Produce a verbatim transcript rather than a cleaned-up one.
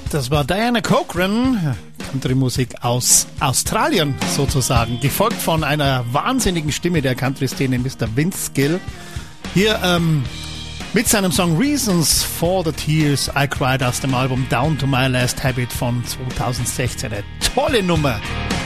Das war Diana Cochran, Country-Musik aus Australien sozusagen, gefolgt von einer wahnsinnigen Stimme der Country-Szene, Mister Vince Gill. Hier ähm, mit seinem Song Reasons for the Tears I Cried aus dem Album Down to My Last Habit von zweitausendsechzehn. Eine tolle Nummer.